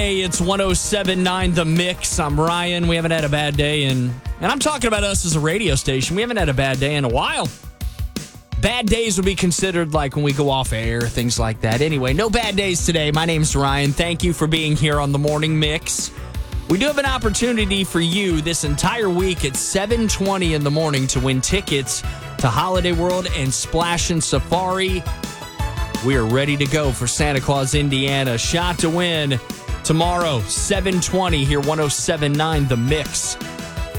Hey, it's 107.9 The Mix. I'm Ryan. We haven't had a bad day and I'm talking about us as a radio station. We haven't had a bad day in a while. Bad days would be considered like when we go off air, things like that. Anyway, no bad days today. My name's Ryan. Thank you for being here on the Morning Mix. We do have an opportunity for you this entire week at 7:20 in the morning to win tickets to Holiday World and Splash and Safari. We are ready to go for Santa Claus, Indiana. Shot to win tomorrow, 7:20 here, 107.9 The Mix.